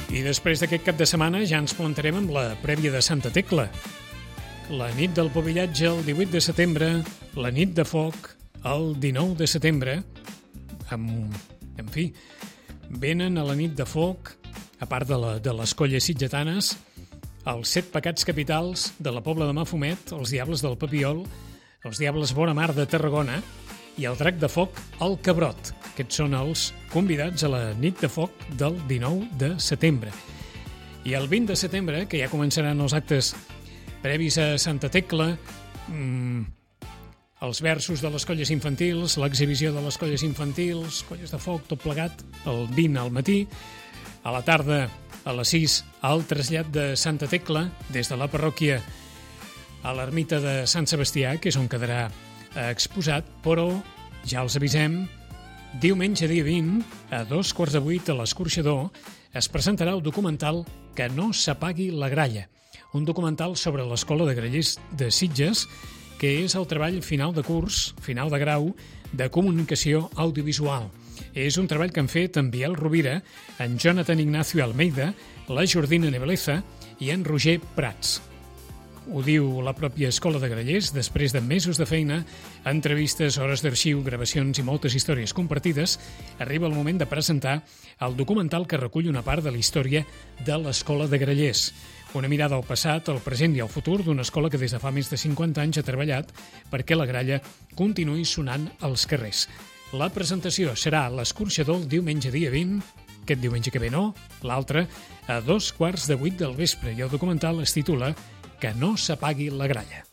I després d'aquest cap de setmana ja ens plantarem amb la prèvia de Santa Tecla. La nit del pobillatge el 18 de setembre, la nit de foc el 19 de setembre. En fi, venen a la nit de foc, a part de les colles sitgetanes, els 7 pecats capitals de la Pobla de Mafumet, els diables del Papiol, els diables Vora Mar de Tarragona i el drac de foc, el Cabrot. Aquests són els convidats a la nit de foc del 19 de setembre. I el 20 de setembre, que ja començaran els actes previs a Santa Tecla, els versos de les colles infantils, l'exhibició de les colles infantils, colles de foc, tot plegat, el 20 al matí. A la tarda, a les 6, el trasllat de Santa Tecla, des de la parròquia a l'ermita de Sant Sebastià, que és on quedarà exposat, però ja els avisem, diumenge dia 20, a 7:15 a l'Escorxador, es presentarà el documental Que no s'apagui la gralla, un documental sobre l'Escola de Grallers de Sitges, que és el treball final de curs, final de grau, de comunicació audiovisual. És un treball que han fet en Biel Rovira, en Jonathan Ignacio Almeida, la Jordina Nebeleza i en Roger Prats. Ho diu la pròpia Escola de Grallers, després de mesos de feina, entrevistes, hores d'arxiu, gravacions i moltes històries compartides, arriba el moment de presentar el documental que recull una part de la història de l'Escola de Grallers. Una mirada al passat, al present i al futur d'una escola que des de fa més de 50 anys ha treballat perquè la gralla continuï sonant als carrers. La presentació serà a l'Escorxador el diumenge dia 20, aquest diumenge que ve no, l'altre, a 7:15 del vespre, i el documental es titula Que no s'apagui la gralla.